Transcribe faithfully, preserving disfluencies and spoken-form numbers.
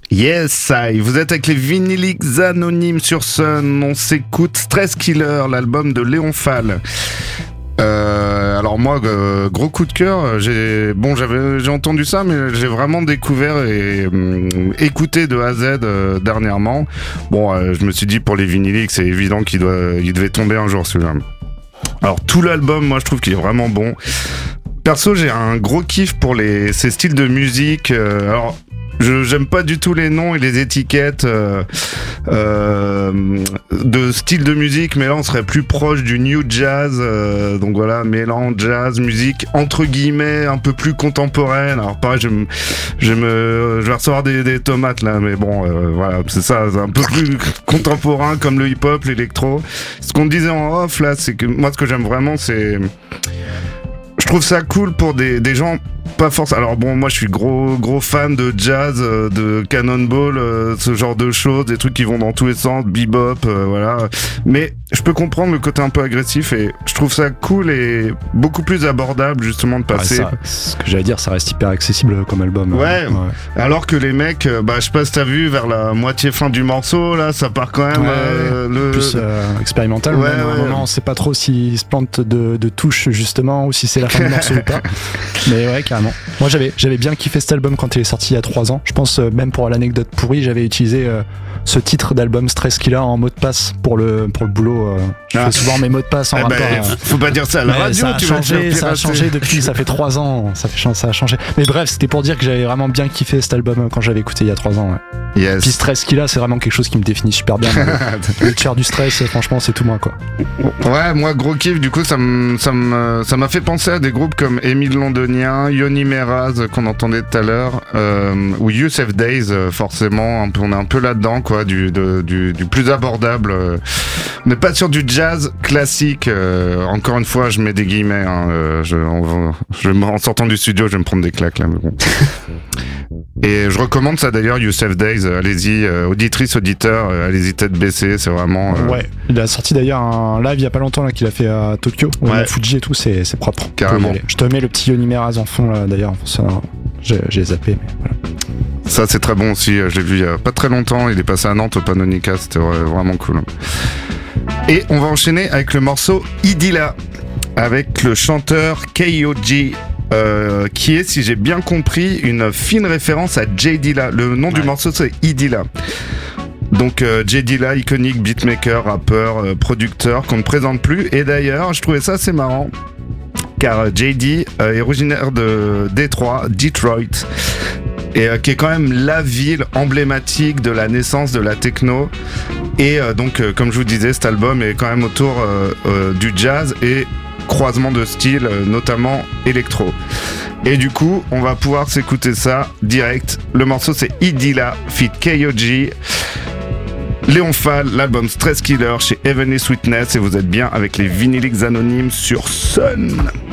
Yes, I. Vous êtes avec les Vinyliques Anonymes sur Sun. On s'écoute Stress Killer, l'album de Léon Fall. Euh, alors moi, euh, gros coup de cœur. J'ai bon, j'avais j'ai entendu ça, mais j'ai vraiment découvert et euh, écouté de A à Z euh, dernièrement. Bon, euh, je me suis dit pour les Vinyliques, c'est évident qu'il doit, il devait tomber un jour celui-là. Alors tout l'album, moi je trouve qu'il est vraiment bon. Perso, j'ai un gros kiff pour les ces styles de musique. Euh, alors. Je, j'aime pas du tout les noms et les étiquettes euh, euh, de style de musique, mais là on serait plus proche du new jazz, euh, donc voilà, mélange jazz, musique entre guillemets un peu plus contemporaine. Alors pareil, je, me, je, me, je vais recevoir des, des tomates là, mais bon, euh, voilà, c'est ça, c'est un peu plus contemporain comme le hip-hop, l'électro. Ce qu'on disait en off là, c'est que moi ce que j'aime vraiment, c'est... Je trouve ça cool pour des, des gens pas forcément. Alors bon, moi je suis gros gros fan de jazz, euh, de Cannonball, euh, ce genre de choses, des trucs qui vont dans tous les sens, bebop, euh, voilà. Mais je peux comprendre le côté un peu agressif et je trouve ça cool et beaucoup plus abordable justement de passer. Ouais, ça, ce que j'allais dire, ça reste hyper accessible comme album. Ouais. Euh, ouais. Alors que les mecs, bah je sais pas si t'as vu vers la moitié fin du morceau là, ça part quand même ouais, euh, le plus euh, expérimental. Ouais, même, ouais. à un moment, on sait pas trop s'il se plante de, de touches justement ou si c'est la fin du morceau ou pas. Mais ouais, carrément. Moi j'avais j'avais bien kiffé cet album quand il est sorti il y a trois ans. Je pense euh, même pour l'anecdote pourrie, j'avais utilisé euh, ce titre d'album Stress Killer en mot de passe pour le pour le boulot. Euh, je ah. fais souvent mes mots de passe en eh rapport. Ben, à... Faut pas dire ça à la radio. Ça a tu changé, vas ça a changé depuis. Ça fait trois ans. Ça fait ça a changé. Mais bref, c'était pour dire que j'avais vraiment bien kiffé cet album quand j'avais écouté il y a trois ans. Ouais. Yes. Puis Stress Killer, c'est vraiment quelque chose qui me définit super bien. Le, le tiers du stress, franchement, c'est tout moi quoi. Ouais, moi gros kiff. Du coup, ça me ça me ça m'a fait penser à des groupes comme Émile Londonien, Yoni Meraz qu'on entendait tout à l'heure, euh, ou Youssef Days, forcément. Un peu, on est un peu là-dedans, quoi, du de, du, du plus abordable. Euh, on n'est pas sur du jazz classique. Euh, encore une fois, je mets des guillemets. Hein, euh, je, on, je, en sortant du studio, je vais me prendre des claques là. Mais bon. Et je recommande ça d'ailleurs, Youssef Days. Allez-y, euh, auditrice, auditeur, euh, allez-y tête baissée. C'est vraiment. Euh... Ouais. Il a sorti d'ailleurs un live il y a pas longtemps là qu'il a fait à Tokyo. Ouais. A Fuji et tout, c'est c'est propre. Carrément. Je te mets le petit Yoni Meraz en fond là d'ailleurs. Ça, j'ai, j'ai zappé. Mais voilà. Ça c'est très bon aussi, je l'ai vu il y a pas très longtemps, il est passé à Nantes au Panonica, c'était vraiment cool. Et on va enchaîner avec le morceau Idilla, avec le chanteur K O G, euh, qui est, si j'ai bien compris, une fine référence à J Dilla. Le nom ouais. du morceau c'est Idilla. Donc euh, J Dilla, iconique beatmaker, rappeur, euh, producteur, qu'on ne présente plus. Et d'ailleurs, je trouvais ça assez marrant, car J D euh, est originaire de Détroit, Detroit, et euh, qui est quand même la ville emblématique de la naissance de la techno. Et euh, donc, euh, comme je vous disais, cet album est quand même autour euh, euh, du jazz et croisement de styles, euh, notamment électro. Et du coup, on va pouvoir s'écouter ça direct. Le morceau, c'est Idilla feat. K O G. Léon Fall, l'album Stress Killer chez Heavenly Sweetness. Et vous êtes bien avec les Vinyliques Anonymes sur Sun.